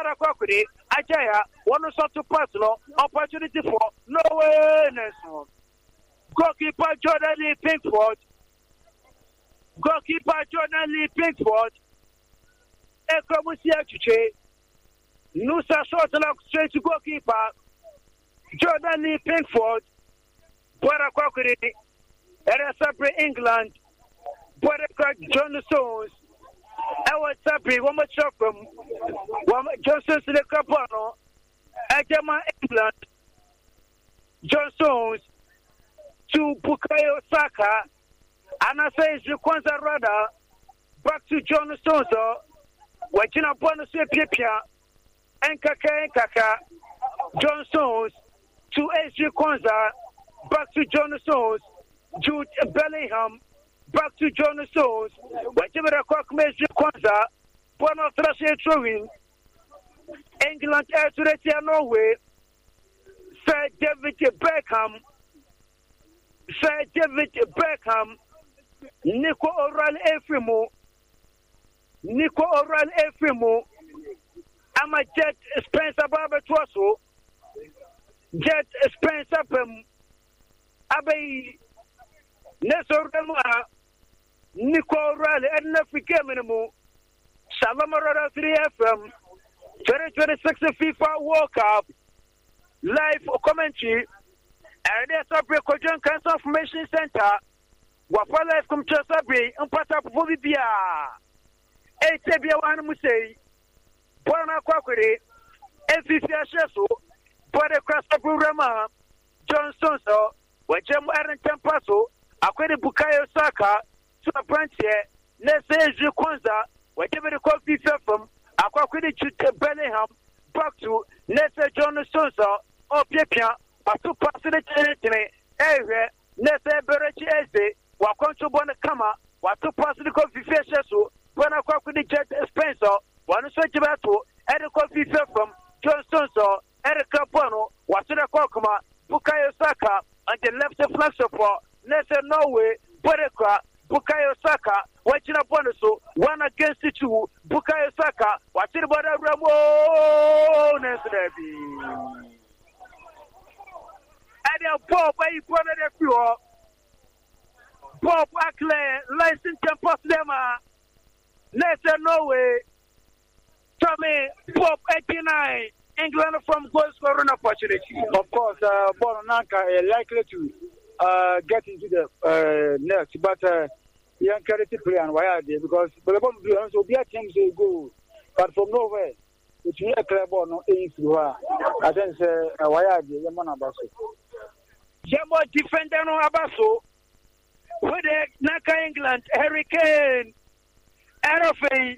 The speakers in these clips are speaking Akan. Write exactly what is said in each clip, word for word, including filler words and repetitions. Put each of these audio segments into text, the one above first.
Bora Kokuri, Ajaya, one shot to personal opportunity for no awareness. Goalkeeper Jordan Lee Pinkford. Goalkeeper Jordan Lee Pinkford. Ekomusia Chuche. Nusa shot lock straight to goalkeeper. Jordan Lee Pinkford. Bora Kokuri. Erasapre England. Bora John Stones. I was happy. One more shot from one Johnson to the Capano. Ajama England. John Stones to Bukayo Saka. And I say it's Kwanza Rada. Back to John Stones. Watching a bonus Pipia. Nkaka Nkaka. John Stones to S G Kwanza. Back to John Stones. Jude Bellingham. Back to John Stones. Whatever the cock makes you Kwanza. Bono Thrashe throwing. England air to the Norway. Sir David Beckham. Sir David Beckham. Nico Oral Efremo. Nico Oral Efremo. I'm a Jet Spencer Barbertwasso. Jet Spencer Pem. Abbey. Nesor Demua. Nico Rally and Africa minimum. Salamara three F M twenty twenty-six FIFA World Cup live commentary and there's a Kojan Cancer Information Center. Wafa live come to Sabi and Pata Bobia. A Tabia one Musay. Bona Quakuri. F C Sheso. Bode Crassabu Rama. John Sonso. Wajem Aaron Tempaso. Akwede Bukayo Saka. To a branch here, let's say Kwanza, whatever the coffee fell from, Aquaquidi to Bellingham, back to let's say John Sonsa, or Pipia, or to pass the territory, area, let's say Berechi Eze, or Concho Bonacama, or to pass the coffee fish, when Aquaquidi Jet Spencer, one such battle, and the coffee fell from John Sonsa, Eric Capono, Wasuna Kokoma, Bukayo Saka, and the left flank support, let's say Norway, Bodekra. Bukayo Saka, watching up on so one against the two. Bukayo Saka, watching about a Ramon. And a Bob, I put it a few. Bob Ackley, license Tempos Dema. Let's Norway. Tommy, Bob eighty-nine. England from goal scoring opportunity. Of course, uh, Bonanka is likely to. Uh, get into the uh, net, but uh, young charity play and why are they? Because the bomb will be a team to go, but from nowhere, it's a club or no aim through her. I think uh, why are they? Yaman Abaso. Jambo defender no Abaso. With the Naka England, Hurricane, Arafay,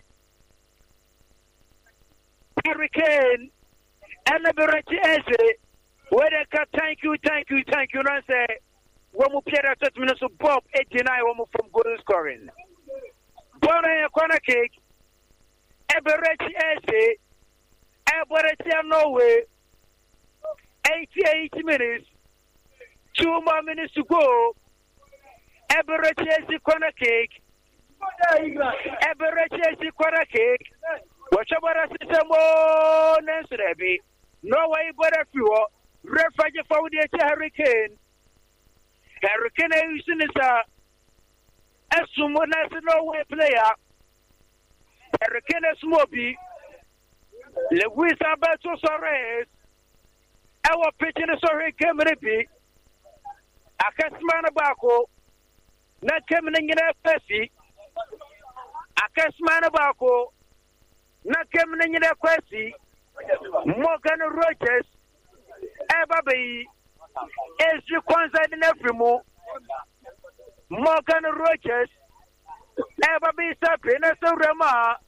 Hurricane, and the Berachi Eze. Where they thank you, thank you, thank you, and say. When we play that thirty minutes of Bob eighty-nine from goal scoring. Bona corner kick. Eberechi Eze. Eberechi Norway. eighty-eight minutes. Two more minutes to go. Eberechi Eze corner kick. Eberechi Eze corner kick. Watch about a system. Oh, Nancy. Norway, but a few. Refugee for the Hurricane. Hurricane is a sumo national way player. Hurricane Smoby. Lewis Alberto Soares. Our pitching is Hurricane Rippy. A Casman Abaco. Not coming in a Pessy. A Casman Abaco. Not coming in a Pessy. Morgan Rogers. Ebaby. As you concern in every move, Morgan Rogers, ever be something as a Rama.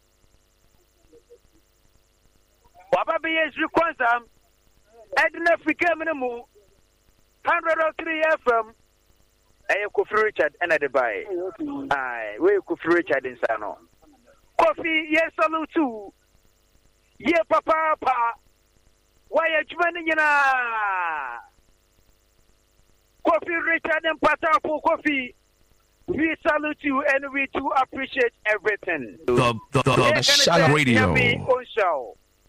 Wababi as you concern, and if we came in a move, one hundred three F M, and you could Richard and at the buy. Aye, we could Richard in Sano. Coffee, yes, salute too. Ye papa, why are you running in a Coffee Richard and Patapo Coffee? We salute you and we do appreciate everything. The, the, the, the Shout Radio.